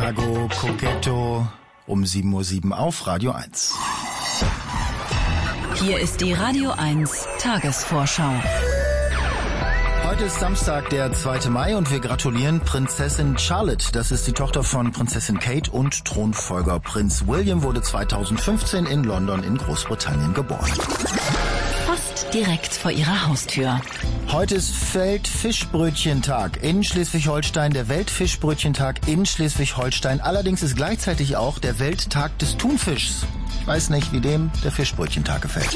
Lago Coquetto um 7:07 Uhr auf Radio 1. Hier ist die Radio 1 Tagesvorschau. Heute ist Samstag, der 2. Mai und wir gratulieren Prinzessin Charlotte. Das ist die Tochter von Prinzessin Kate und Thronfolger Prinz William, wurde 2015 in London in Großbritannien geboren. Fast direkt vor ihrer Haustür. Heute ist Weltfischbrötchentag in Schleswig-Holstein, der Weltfischbrötchentag in Schleswig-Holstein. Allerdings ist gleichzeitig auch der Welttag des Thunfischs. Ich weiß nicht, wie dem der Fischbrötchentag gefällt.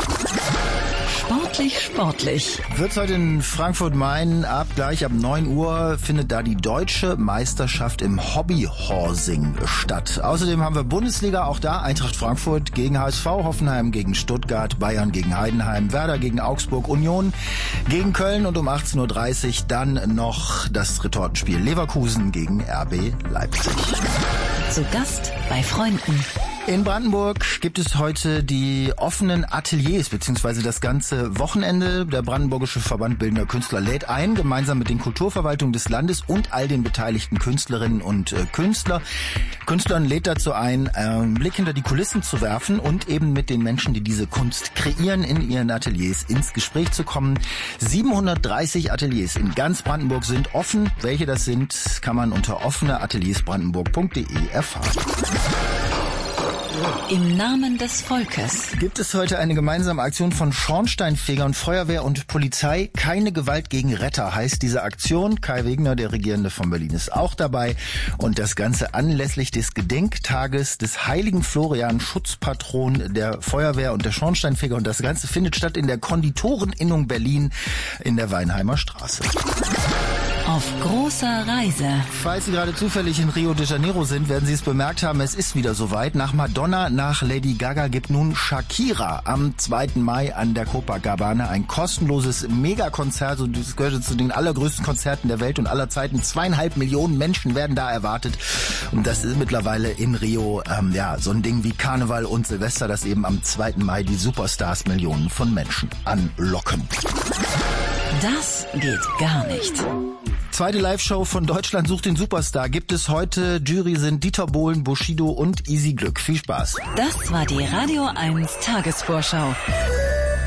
Sportlich. Wird's heute in Frankfurt-Main gleich ab 9 Uhr findet da die deutsche Meisterschaft im Hobbyhorsing statt. Außerdem haben wir Bundesliga, auch da Eintracht Frankfurt gegen HSV, Hoffenheim gegen Stuttgart, Bayern gegen Heidenheim, Werder gegen Augsburg, Union gegen Köln und um 18:30 Uhr dann noch das Retortenspiel Leverkusen gegen RB Leipzig. Zu Gast bei Freunden. In Brandenburg gibt es heute die offenen Ateliers bzw. das ganze Wochenende. Der Brandenburgische Verband Bildender Künstler lädt ein, gemeinsam mit den Kulturverwaltungen des Landes und all den beteiligten Künstlerinnen und Künstlern lädt dazu ein, einen Blick hinter die Kulissen zu werfen und eben mit den Menschen, die diese Kunst kreieren, in ihren Ateliers ins Gespräch zu kommen. 730 Ateliers in ganz Brandenburg sind offen. Welche das sind, kann man unter offeneateliersbrandenburg.de erfahren. Im Namen des Volkes gibt es heute eine gemeinsame Aktion von Schornsteinfegern, Feuerwehr und Polizei. Keine Gewalt gegen Retter heißt diese Aktion. Kai Wegner, der Regierende von Berlin, ist auch dabei. Und das Ganze anlässlich des Gedenktages des heiligen Florian, Schutzpatron der Feuerwehr und der Schornsteinfeger. Und das Ganze findet statt in der Konditoreninnung Berlin in der Weinheimer Straße. Auf großer Reise. Falls Sie gerade zufällig in Rio de Janeiro sind, werden Sie es bemerkt haben, es ist wieder soweit. Nach Madonna, nach Lady Gaga gibt nun Shakira am 2. Mai an der Copacabana ein kostenloses Megakonzert. Und das gehört zu den allergrößten Konzerten der Welt und aller Zeiten. 2,5 Millionen Menschen werden da erwartet. Und das ist mittlerweile in Rio so ein Ding wie Karneval und Silvester, das eben am 2. Mai die Superstars Millionen von Menschen anlocken. Das geht gar nicht. Zweite Live-Show von Deutschland sucht den Superstar gibt es heute. Jury sind Dieter Bohlen, Bushido und Easy Glück. Viel Spaß. Das war die Radio 1 Tagesvorschau.